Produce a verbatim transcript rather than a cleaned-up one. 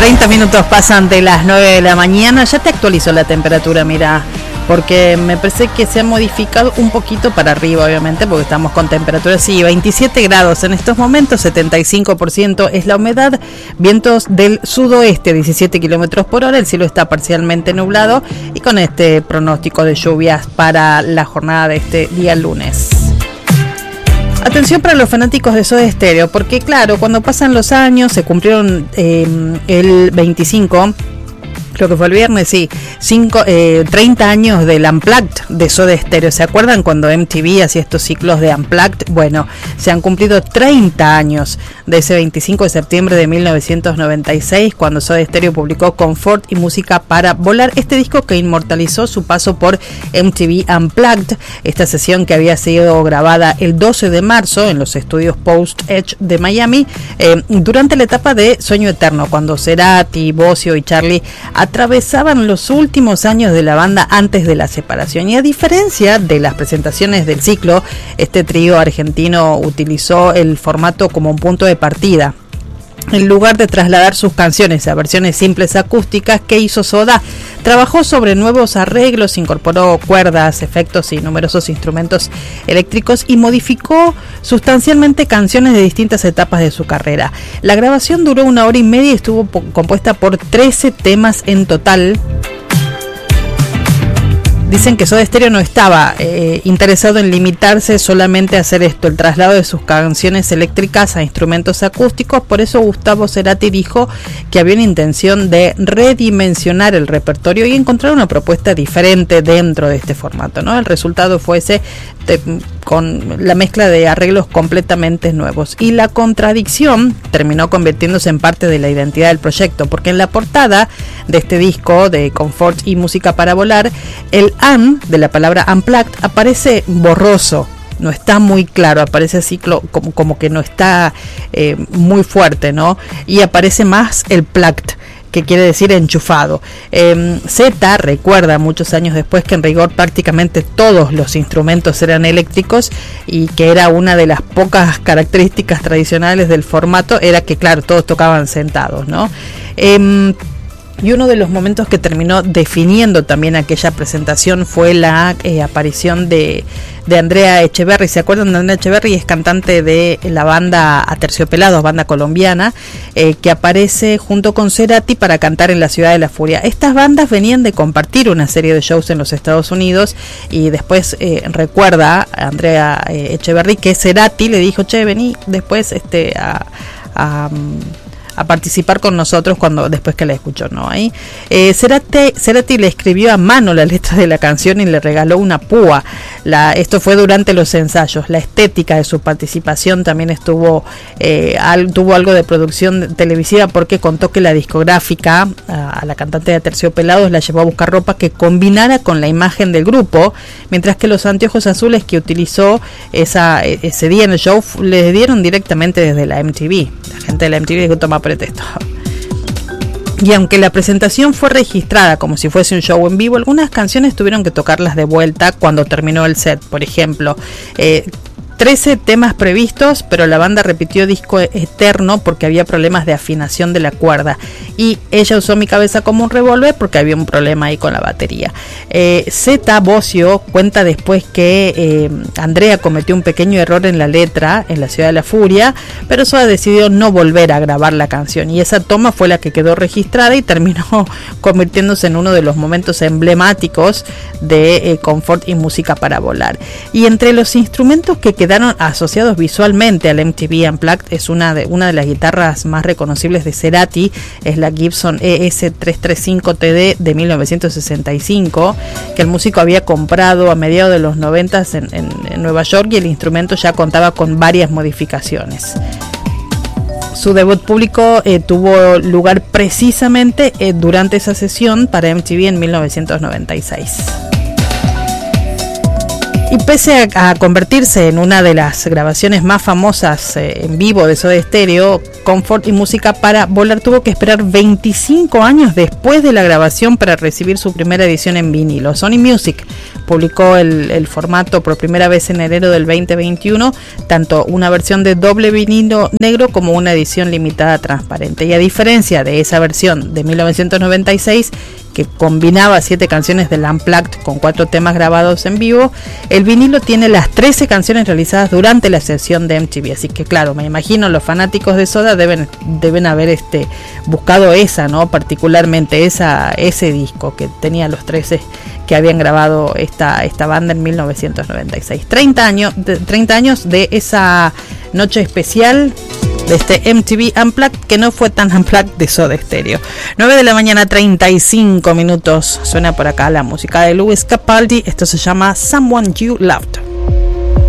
treinta minutos pasan de las nueve de la mañana. Ya te actualizó la temperatura, mira, porque me parece que se ha modificado un poquito para arriba, obviamente, porque estamos con temperaturas, sí, veintisiete grados en estos momentos, setenta y cinco por ciento es la humedad, vientos del sudoeste, diecisiete kilómetros por hora, el cielo está parcialmente nublado y con este pronóstico de lluvias para la jornada de este día lunes. Atención para los fanáticos de Soda Stereo, porque claro, cuando pasan los años, se cumplieron eh, el veinticinco, creo que fue el viernes, sí, cinco, eh, treinta años del Unplugged de Soda Stereo. ¿Se acuerdan cuando M T V hacía estos ciclos de Unplugged? Bueno, se han cumplido treinta años de ese veinticinco de septiembre de mil novecientos noventa y seis, cuando Soda Stereo publicó Confort y Música para Volar, este disco que inmortalizó su paso por M T V Unplugged, esta sesión que había sido grabada el doce de marzo en los estudios Post Edge de Miami, eh, durante la etapa de Sueño Eterno, cuando Cerati, Bossio y Charlie atravesaban los últimos años de la banda antes de la separación. Y a diferencia de las presentaciones del ciclo, este trío argentino utilizó el formato como un punto de partida. En lugar de trasladar sus canciones a versiones simples acústicas, ¿qué hizo Soda? Trabajó sobre nuevos arreglos, incorporó cuerdas, efectos y numerosos instrumentos eléctricos y modificó sustancialmente canciones de distintas etapas de su carrera. La grabación duró una hora y media y estuvo po- compuesta por trece temas en total. Dicen que Soda Stereo no estaba eh, interesado en limitarse solamente a hacer esto, el traslado de sus canciones eléctricas a instrumentos acústicos. Por eso Gustavo Cerati dijo que había una intención de redimensionar el repertorio y encontrar una propuesta diferente dentro de este formato, ¿no? El resultado fue ese, de, con la mezcla de arreglos completamente nuevos. Y la contradicción terminó convirtiéndose en parte de la identidad del proyecto, porque en la portada de este disco de Confort y Música para Volar, el "un" de la palabra Unplugged aparece borroso, no está muy claro, aparece así como, como que no está eh, muy fuerte, ¿no? Y aparece más el plugged, que quiere decir enchufado. Eh, Z recuerda muchos años después que en rigor prácticamente todos los instrumentos eran eléctricos y que era una de las pocas características tradicionales del formato, era que claro, todos tocaban sentados, ¿no? Eh, Y uno de los momentos que terminó definiendo también aquella presentación fue la eh, aparición de, de Andrea Echeverri. ¿Se acuerdan de Andrea Echeverri? Es cantante de la banda Aterciopelados, banda colombiana, eh, que aparece junto con Cerati para cantar en la Ciudad de la Furia. Estas bandas venían de compartir una serie de shows en los Estados Unidos y después eh, recuerda a Andrea eh, Echeverri que Cerati le dijo, che, vení después este a... a a participar con nosotros cuando después que la escuchó, ¿no? Ahí eh, Cerati, Cerati le escribió a mano la letra de la canción y le regaló una púa. La, esto fue durante los ensayos. La estética de su participación también estuvo eh, al, tuvo algo de producción televisiva, porque contó que la discográfica a, a la cantante de Aterciopelados la llevó a buscar ropa que combinara con la imagen del grupo, mientras que los anteojos azules que utilizó esa, ese día en el show le dieron directamente desde la M T V. La gente de la M T V dijo, toma pretexto. Y aunque la presentación fue registrada como si fuese un show en vivo, algunas canciones tuvieron que tocarlas de vuelta cuando terminó el set. Por ejemplo, eh, trece temas previstos, pero la banda repitió Disco Eterno porque había problemas de afinación de la cuerda. Y ella usó Mi Cabeza como un revólver porque había un problema ahí con la batería. Eh, Z Bossio cuenta después que eh, Andrea cometió un pequeño error en la letra en la Ciudad de la Furia, pero Soda decidió no volver a grabar la canción. Y esa toma fue la que quedó registrada y terminó convirtiéndose en uno de los momentos emblemáticos de eh, Confort y Música para Volar. Y entre los instrumentos que quedaron quedaron asociados visualmente al M T V Unplugged es una de, una de las guitarras más reconocibles de Cerati, es la Gibson E S trescientos treinta y cinco T D de mil novecientos sesenta y cinco, que el músico había comprado a mediados de los noventa en, en, en Nueva York, y el instrumento ya contaba con varias modificaciones. Su debut público eh, tuvo lugar precisamente eh, durante esa sesión para M T V en mil novecientos noventa y seis. Y pese a, a convertirse en una de las grabaciones más famosas eh, en vivo de Soda Stereo, Comfort y Música para Volar tuvo que esperar veinticinco años después de la grabación para recibir su primera edición en vinilo. Sony Music publicó el, el formato por primera vez en enero del veinte veintiuno, tanto una versión de doble vinilo negro como una edición limitada transparente. Y a diferencia de esa versión de mil novecientos noventa y seis, que combinaba siete canciones del Unplugged con cuatro temas grabados en vivo, el vinilo tiene las trece canciones realizadas durante la sesión de M T V. Así que claro, me imagino los fanáticos de Soda deben, deben haber este, buscado esa, ¿no? Particularmente esa, ese disco que tenía los trece que habían grabado esta, esta banda en mil novecientos noventa y seis. treinta años, de, treinta años de esa noche especial de este M T V Unplugged, que no fue tan Unplugged de Soda Stereo. nueve de la mañana, treinta y cinco minutos. Suena por acá la música de Lewis Capaldi. Esto se llama Someone You Loved.